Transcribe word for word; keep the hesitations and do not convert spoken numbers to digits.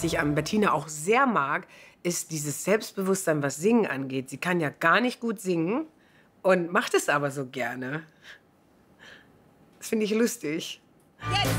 Was ich an Bettina auch sehr mag, ist dieses Selbstbewusstsein, was Singen angeht. Sie kann ja gar nicht gut singen und macht es aber so gerne. Das finde ich lustig. Jetzt